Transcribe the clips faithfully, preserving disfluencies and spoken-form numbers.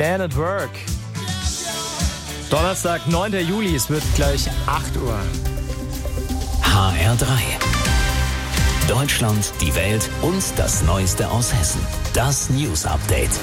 Man at Work. Donnerstag, neunter Juli, es wird gleich acht Uhr. H R drei. Deutschland, die Welt und das Neueste aus Hessen. Das News Update.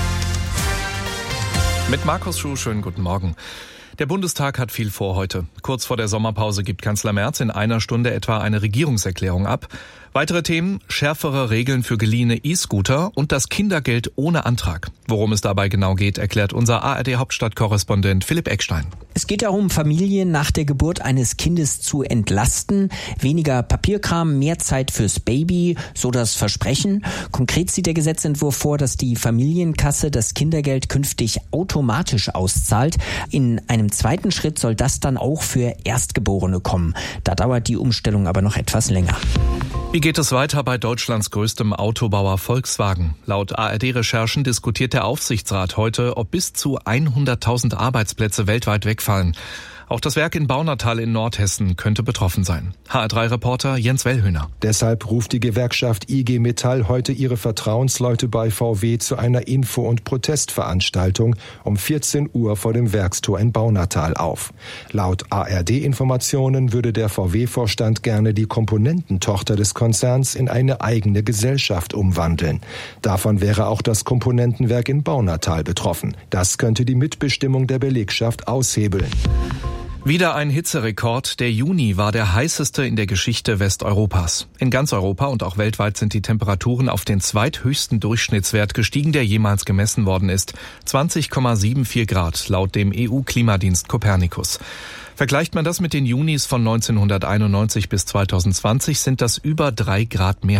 Mit Markus Schuh, schönen guten Morgen. Der Bundestag hat viel vor heute. Kurz vor der Sommerpause gibt Kanzler Merz in einer Stunde etwa eine Regierungserklärung ab. Weitere Themen: schärfere Regeln für geliehene E-Scooter und das Kindergeld ohne Antrag. Worum es dabei genau geht, erklärt unser A R D-Hauptstadtkorrespondent Philipp Eckstein. Es geht darum, Familien nach der Geburt eines Kindes zu entlasten. Weniger Papierkram, mehr Zeit fürs Baby, so das Versprechen. Konkret sieht der Gesetzentwurf vor, dass die Familienkasse das Kindergeld künftig automatisch auszahlt. In einem zweiten Schritt soll das dann auch für Erstgeborene kommen. Da dauert die Umstellung aber noch etwas länger. Wie geht es weiter bei Deutschlands größtem Autobauer Volkswagen? Laut A R D-Recherchen diskutiert der Aufsichtsrat heute, ob bis zu hunderttausend Arbeitsplätze weltweit wegfallen. Auch das Werk in Baunatal in Nordhessen könnte betroffen sein. H R drei Reporter Jens Wellhöhner. Deshalb ruft die Gewerkschaft I G Metall heute ihre Vertrauensleute bei V W zu einer Info- und Protestveranstaltung um vierzehn Uhr vor dem Werkstor in Baunatal auf. Laut A R D-Informationen würde der V W-Vorstand gerne die Komponententochter des Konzerns in eine eigene Gesellschaft umwandeln. Davon wäre auch das Komponentenwerk in Baunatal betroffen. Das könnte die Mitbestimmung der Belegschaft aushebeln. Wieder ein Hitzerekord. Der Juni war der heißeste in der Geschichte Westeuropas. In ganz Europa und auch weltweit sind die Temperaturen auf den zweithöchsten Durchschnittswert gestiegen, der jemals gemessen worden ist. zwanzig Komma vierundsiebzig Grad laut dem E U-Klimadienst Copernicus. Vergleicht man das mit den Junis von neunzehnhunderteinundneunzig bis zweitausendzwanzig, sind das über drei Grad mehr.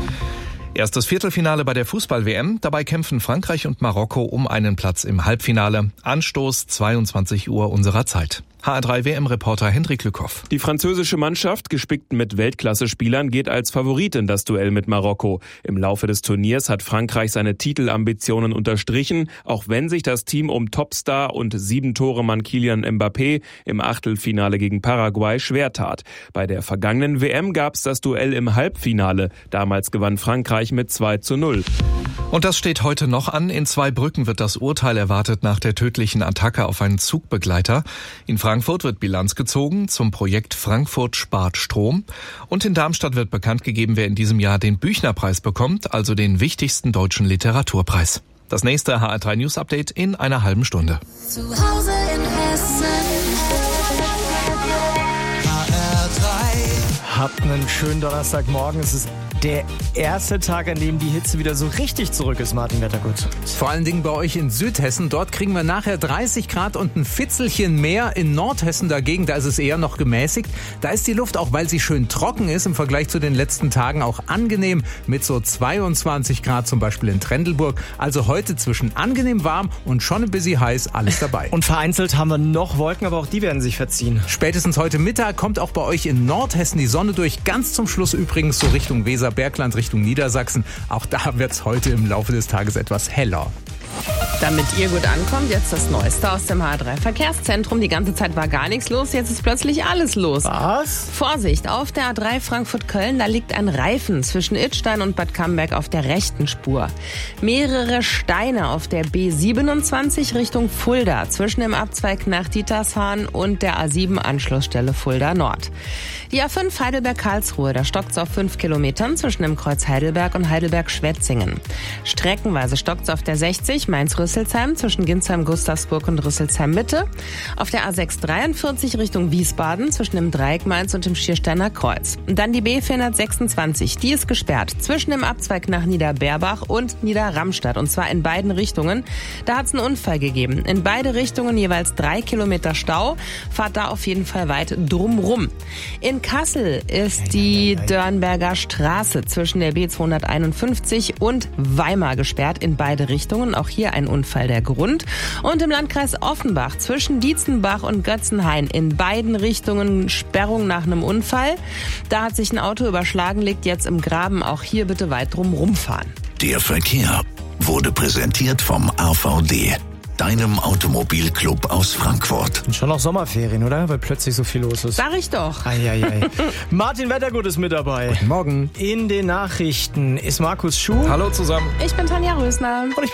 Erstes Viertelfinale bei der Fußball-W M. Dabei kämpfen Frankreich und Marokko um einen Platz im Halbfinale. Anstoß zweiundzwanzig Uhr unserer Zeit. H R drei W M-Reporter Hendrik Lückhoff. Die französische Mannschaft, gespickt mit Weltklasse-Spielern, geht als Favorit in das Duell mit Marokko. Im Laufe des Turniers hat Frankreich seine Titelambitionen unterstrichen, auch wenn sich das Team um Topstar und sieben Tore-Mann Kylian Mbappé im Achtelfinale gegen Paraguay schwer tat. Bei der vergangenen W M gab es das Duell im Halbfinale. Damals gewann Frankreich mit zwei zu null. Und das steht heute noch an. In Zweibrücken wird das Urteil erwartet nach der tödlichen Attacke auf einen Zugbegleiter. In Frankfurt wird Bilanz gezogen zum Projekt Frankfurt spart Strom. Und in Darmstadt wird bekannt gegeben, wer in diesem Jahr den Büchner-Preis bekommt, also den wichtigsten deutschen Literaturpreis. Das nächste H R drei News Update in einer halben Stunde. Zu Hause in Hessen. H R drei. Habt einen schönen Donnerstagmorgen. Es ist der erste Tag, an dem die Hitze wieder so richtig zurück ist, Martin Wettergut. Vor allen Dingen bei euch in Südhessen. Dort kriegen wir nachher dreißig Grad und ein Fitzelchen mehr. In Nordhessen dagegen, da ist es eher noch gemäßigt. Da ist die Luft, auch weil sie schön trocken ist, im Vergleich zu den letzten Tagen auch angenehm mit so zweiundzwanzig Grad zum Beispiel in Trendelburg. Also heute zwischen angenehm warm und schon ein bisschen heiß, alles dabei. Und vereinzelt haben wir noch Wolken, aber auch die werden sich verziehen. Spätestens heute Mittag kommt auch bei euch in Nordhessen die Sonne durch. Ganz zum Schluss übrigens so Richtung Weser, Bergland, Richtung Niedersachsen. Auch da wird es heute im Laufe des Tages etwas heller. Damit ihr gut ankommt, jetzt das Neueste aus dem H R drei Verkehrszentrum. Die ganze Zeit war gar nichts los, jetzt ist plötzlich alles los. Was? Vorsicht, auf der A drei Frankfurt-Köln, da liegt ein Reifen zwischen Idstein und Bad Camberg auf der rechten Spur. Mehrere Steine auf der B siebenundzwanzig Richtung Fulda, zwischen dem Abzweig nach Dietershahn und der A sieben Anschlussstelle Fulda Nord. Die A fünf Heidelberg-Karlsruhe, da stockt's auf fünf Kilometern zwischen dem Kreuz Heidelberg und Heidelberg-Schwetzingen. Streckenweise stockt's auf der sechzig Mainz-Rüsselsheim zwischen Ginsheim-Gustavsburg und Rüsselsheim-Mitte. Auf der A sechs dreiundvierzig Richtung Wiesbaden zwischen dem Dreieck Mainz und dem Schiersteiner Kreuz. Und dann die B vierhundertsechsundzwanzig, die ist gesperrt zwischen dem Abzweig nach Niederberbach und Niederramstadt. Und zwar in beiden Richtungen. Da hat's einen Unfall gegeben. In beide Richtungen jeweils drei Kilometer Stau. Fahrt da auf jeden Fall weit drumrum. In Kassel ist die Dörnberger Straße zwischen der B zweihunderteinundfünfzig und Weimar gesperrt in beide Richtungen. Auch hier ein Unfall der Grund. Und im Landkreis Offenbach zwischen Dietzenbach und Götzenhain in beiden Richtungen Sperrung nach einem Unfall. Da hat sich ein Auto überschlagen, liegt jetzt im Graben. Auch hier bitte weit drum rumfahren. Der Verkehr wurde präsentiert vom A V D, deinem Automobilclub aus Frankfurt. Und schon noch Sommerferien, oder? Weil plötzlich so viel los ist. Sag ich doch. Eieiei. Martin Wettergut ist mit dabei. Guten Morgen. In den Nachrichten ist Markus Schuh. Hallo zusammen. Ich bin Tanja Rösner. Und ich